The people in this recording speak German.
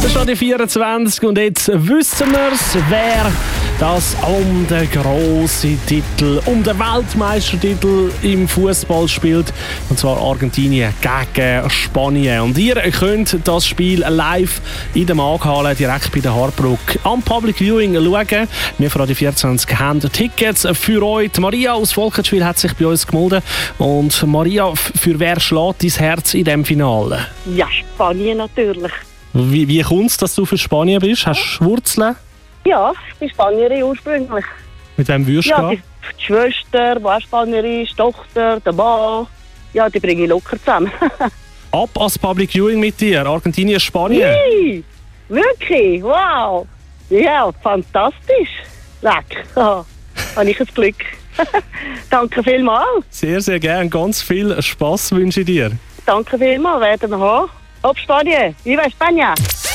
Das ist Radio 24 und jetzt wissen wir es, wer das um den grossen Titel, um den Weltmeistertitel im Fußball spielt. Und zwar Argentinien gegen Spanien. Und ihr könnt das Spiel live in der Maghalle direkt bei der Hardbrook am Public Viewing schauen. Wir von Radio 24 haben Tickets für euch. Die Maria aus Volkenschwil hat sich bei uns gemeldet. Und Maria, für wer schlägt dein Herz in diesem Finale? Ja, Spanien natürlich. Wie kommt es, dass du für Spanien bist? Hast du Wurzeln? Ja, ich bin Spanierin ursprünglich. Mit wem würdest du Ja, gehen? die Schwester, die auch Spanierin ist, die Tochter, der Mann. Ja, die bringe ich locker zusammen. Ab als Public Viewing mit dir. Argentinien, Spanien. Yay! Wirklich? Wow! Ja, fantastisch. Leck. Oh, habe ich das Glück. Danke vielmals. Sehr, sehr gern. Ganz viel Spass wünsche ich dir. Danke vielmals, werden wir haben. Ob Spanien. Viva España!